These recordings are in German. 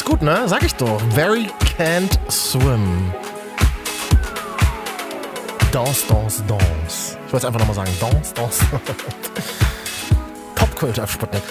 Ist gut, ne? Sag ich doch. Very Can't Swim. Dance, dance, dance. Ich wollte es einfach nochmal sagen. Dance, dance. Popkult auf Sputnik.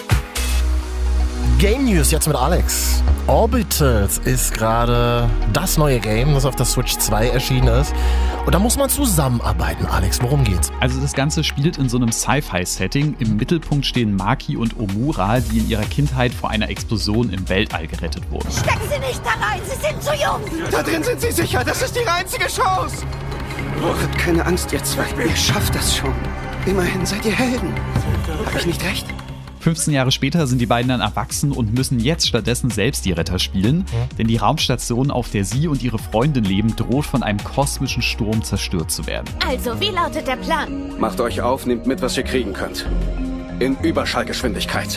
Game News jetzt mit Alex. Orbitals ist gerade das neue Game, das auf der Switch 2 erschienen ist. Und da muss man zusammenarbeiten, Alex. Worum geht's? Also das Ganze spielt in so einem Sci-Fi-Setting. Im Mittelpunkt stehen Maki und Omura, die in ihrer Kindheit vor einer Explosion im Weltall gerettet wurden. Stecken Sie nicht da rein, Sie sind zu jung. Da drin sind Sie sicher, das ist Ihre einzige Chance. Oh, habt keine Angst, ihr zwei. Ihr schafft das schon. Immerhin seid ihr Helden. Hab ich nicht recht? 15 Jahre später sind die beiden dann erwachsen und müssen jetzt stattdessen selbst die Retter spielen, denn die Raumstation, auf der sie und ihre Freundin leben, droht von einem kosmischen Sturm zerstört zu werden. Also, wie lautet der Plan? Macht euch auf, nehmt mit, was ihr kriegen könnt. In Überschallgeschwindigkeit.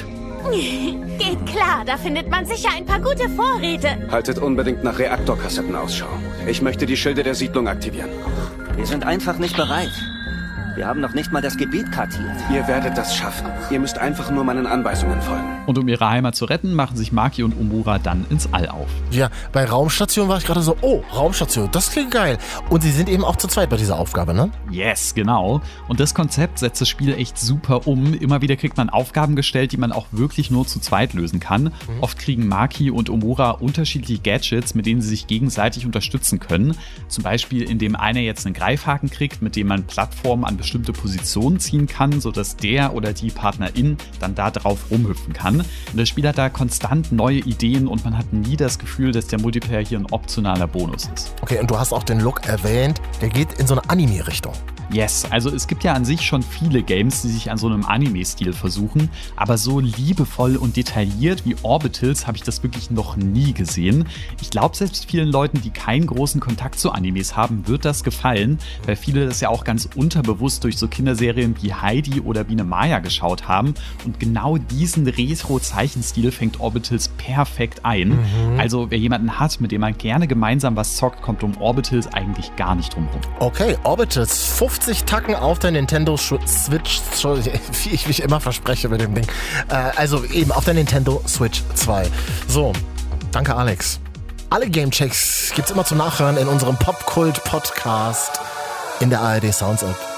Geht klar, da findet man sicher ein paar gute Vorräte. Haltet unbedingt nach Reaktorkassetten Ausschau. Ich möchte die Schilde der Siedlung aktivieren. Wir sind einfach nicht bereit. Wir haben noch nicht mal das Gebiet kartiert. Ihr werdet das schaffen. Ihr müsst einfach nur meinen Anweisungen folgen. Und um ihre Heimat zu retten, machen sich Maki und Omura dann ins All auf. Ja, bei Raumstation war ich gerade so, oh, Raumstation, das klingt geil. Und sie sind eben auch zu zweit bei dieser Aufgabe, ne? Yes, genau. Und das Konzept setzt das Spiel echt super um. Immer wieder kriegt man Aufgaben gestellt, die man auch wirklich nur zu zweit lösen kann. Oft kriegen Maki und Omura unterschiedliche Gadgets, mit denen sie sich gegenseitig unterstützen können. Zum Beispiel, indem einer jetzt einen Greifhaken kriegt, mit dem man Plattformen an bestimmte Positionen ziehen kann, sodass der oder die Partnerin dann da drauf rumhüpfen kann. Und das Spiel hat da konstant neue Ideen und man hat nie das Gefühl, dass der Multiplayer hier ein optionaler Bonus ist. Okay, und du hast auch den Look erwähnt, der geht in so eine Anime-Richtung. Yes, also es gibt ja an sich schon viele Games, die sich an so einem Anime-Stil versuchen, aber so liebevoll und detailliert wie Orbitals habe ich das wirklich noch nie gesehen. Ich glaube, selbst vielen Leuten, die keinen großen Kontakt zu Animes haben, wird das gefallen, weil viele das ja auch ganz unterbewusst durch so Kinderserien wie Heidi oder Biene Maya geschaut haben und genau diesen Retro-Zeichenstil fängt Orbitals perfekt ein. Also wer jemanden hat, mit dem man gerne gemeinsam was zockt, kommt um Orbitals eigentlich gar nicht drum rum. Okay, Orbitals, 50 Tacken auf der Nintendo Switch, wie ich mich immer verspreche mit dem Ding. Also eben auf der Nintendo Switch 2. So, danke Alex. Alle Gamechecks gibt's immer zum Nachhören in unserem Popkult-Podcast in der ARD Sounds App.